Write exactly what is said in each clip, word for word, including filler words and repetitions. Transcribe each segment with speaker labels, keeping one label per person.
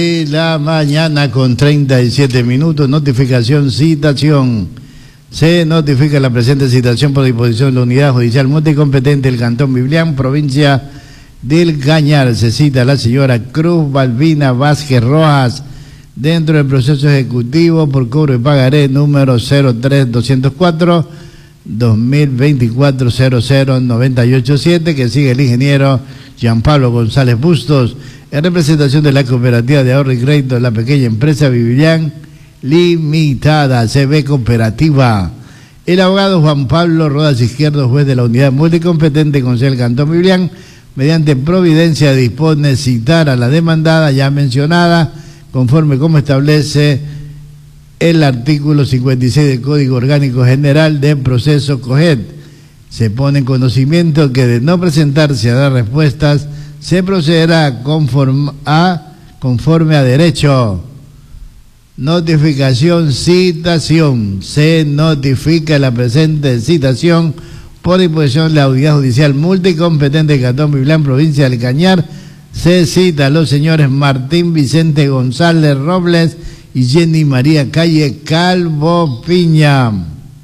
Speaker 1: De la mañana con treinta y siete minutos, notificación, citación. Se notifica la presente citación por disposición de la Unidad Judicial Multicompetente del Cantón Biblián, provincia del Cañar. Se cita a la señora Cruz Balbina Vázquez Rojas dentro del proceso ejecutivo por cobro de pagaré número cero tres doscientos cuatro dos mil veinticuatro cero cero noventa y ocho siete, que sigue el ingeniero Jean Pablo González Bustos, en representación de la Cooperativa de Ahorro y Crédito de la pequeña empresa Biblián Limitada, C B Cooperativa. El abogado Juan Pablo Rodas Izquierdo, juez de la Unidad Multicompetente Consejo del Cantón Biblián, mediante providencia dispone citar a la demandada ya mencionada, conforme como establece el artículo cincuenta y seis del Código Orgánico General de Proceso COGED. Se pone en conocimiento que de no presentarse a dar respuestas, se procederá conforme a, conforme a derecho. Notificación, citación. Se notifica la presente citación por disposición de la Unidad Judicial Multicompetente de Cantón Biblián, provincia del Cañar. Se cita a los señores Martín Vicente González Robles y Jenny María Calle Calvo Piña.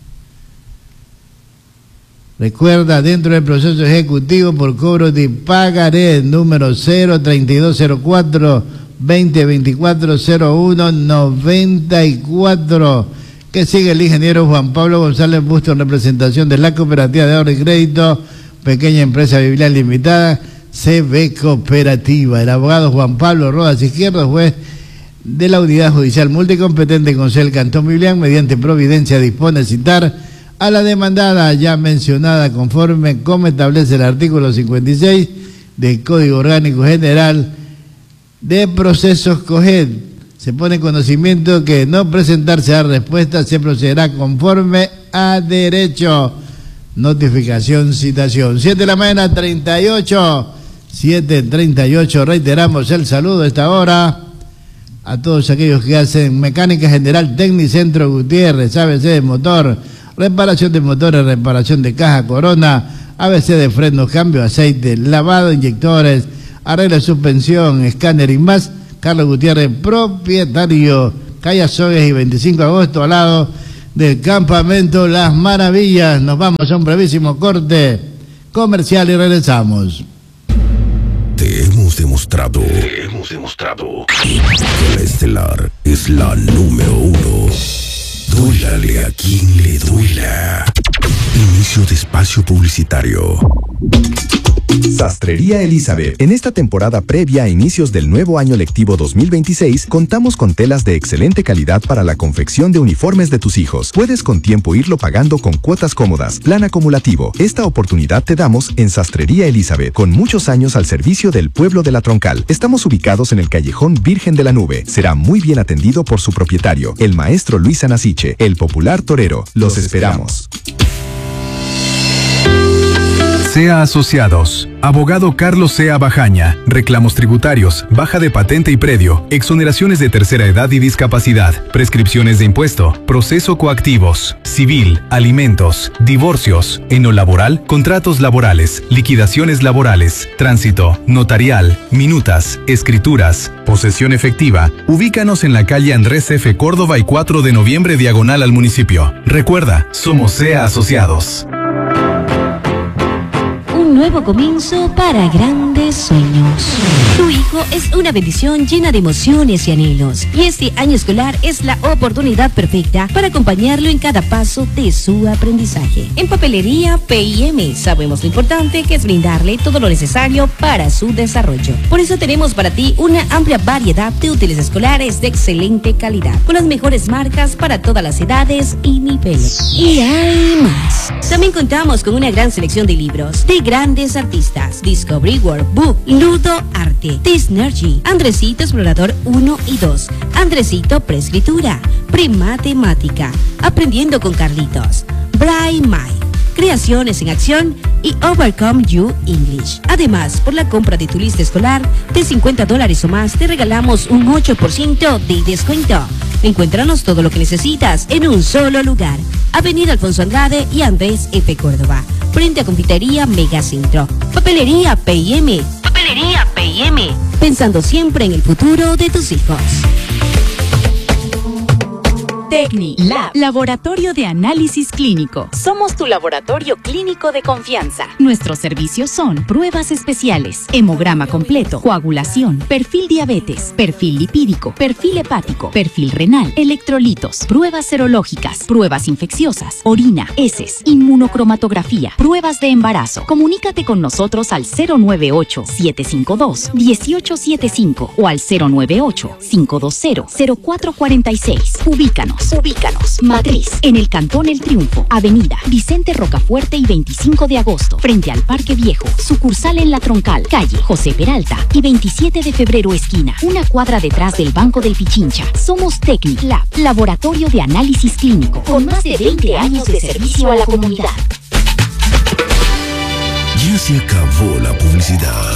Speaker 1: Recuerda, dentro del proceso ejecutivo por cobro de pagaré número cero treinta y dos cero cuatro veinte veinticuatro cero uno noventa y cuatro, que sigue el ingeniero Juan Pablo González Bustos en representación de la Cooperativa de Ahorro y Crédito, pequeña empresa Biblián Limitada, C B Cooperativa. El abogado Juan Pablo Rodas Izquierdo, juez de la Unidad Judicial Multicompetente Consejo del Cantón Biblián, mediante providencia dispone citar a la demandada ya mencionada, conforme como establece el artículo cincuenta y seis del Código Orgánico General de Procesos COGED. Se pone en conocimiento que no presentarse a respuesta, se procederá conforme a derecho. Notificación, citación. siete de la mañana, treinta y ocho, siete treinta y ocho. Reiteramos el saludo a esta hora a todos aquellos que hacen mecánica general Tecnicentro Gutiérrez, A B C de motor, reparación de motores, reparación de caja Corona, A B C de frenos, cambio de aceite, lavado de inyectores, arreglo de suspensión, escáner y más. Carlos Gutiérrez, propietario, calle Azogues y veinticinco de agosto, al lado del campamento Las Maravillas. Nos vamos a un brevísimo corte comercial y regresamos.
Speaker 2: Te hemos demostrado, te hemos demostrado que la estelar es la número uno. Duélale a quien le duela. Inicio de espacio publicitario.
Speaker 3: Sastrería Elizabeth. En esta temporada previa a inicios del nuevo año lectivo dos mil veintiséis, contamos con telas de excelente calidad para la confección de uniformes de tus hijos. Puedes con tiempo irlo pagando con cuotas cómodas, plan acumulativo. Esta oportunidad te damos en Sastrería Elizabeth, con muchos años al servicio del pueblo de La Troncal. Estamos ubicados en el callejón Virgen de la Nube. Será muy bien atendido por su propietario, el maestro Luis Anasiche, el popular torero. Los esperamos.
Speaker 4: Sea Asociados. Abogado Carlos Sea Bajaña. Reclamos tributarios, baja de patente y predio, exoneraciones de tercera edad y discapacidad, prescripciones de impuesto, proceso coactivos, civil, alimentos, divorcios, en lo laboral, contratos laborales, liquidaciones laborales, tránsito, notarial, minutas, escrituras, posesión efectiva. Ubícanos en la calle Andrés F. Córdoba y cuatro de noviembre diagonal al municipio. Recuerda, somos Sea Asociados.
Speaker 5: Un nuevo comienzo para grandes sueños. Tu hijo es una bendición llena de emociones y anhelos, y este año escolar es la oportunidad perfecta para acompañarlo en cada paso de su aprendizaje. En Papelería P I M sabemos lo importante que es brindarle todo lo necesario para su desarrollo. Por eso tenemos para ti una amplia variedad de útiles escolares de excelente calidad, con las mejores marcas para todas las edades y niveles. Y hay más. También contamos con una gran selección de libros de grandes artistas: Discovery Workbook, Ludo Arte, Disnergy, Andresito Explorador uno y dos, Andresito Preescritura, Prematemática, Aprendiendo con Carlitos, Braille Mind, Creaciones en Acción y Overcome You English. Además, por la compra de tu lista escolar de cincuenta dólares o más, te regalamos un ocho por ciento de descuento. Encuéntranos todo lo que necesitas en un solo lugar. Avenida Alfonso Andrade y Andrés F. Córdoba, frente a Confitería Megacentro. Papelería P I M. Papelería P I M. pensando siempre en el futuro de tus hijos.
Speaker 6: Tecni Lab, Laboratorio de Análisis Clínico. Somos tu laboratorio clínico de confianza. Nuestros servicios son pruebas especiales, hemograma completo, coagulación, perfil diabetes, perfil lipídico, perfil hepático, perfil renal, electrolitos, pruebas serológicas, pruebas infecciosas, orina, heces, inmunocromatografía, pruebas de embarazo. Comunícate con nosotros al cero nueve ocho, siete cinco dos, uno ocho siete cinco o al cero nueve ocho, cinco dos cero, cero cuatro cuatro seis. Ubícanos. Ubícanos. Matriz, en el Cantón El Triunfo, Avenida Vicente Rocafuerte y veinticinco de agosto, frente al Parque Viejo. Sucursal en La Troncal, calle José Peralta y veintisiete de febrero esquina, una cuadra detrás del Banco del Pichincha. Somos Tecni Lab, Laboratorio de Análisis Clínico, con más de veinte años de servicio a la comunidad.
Speaker 2: Ya se acabó la publicidad.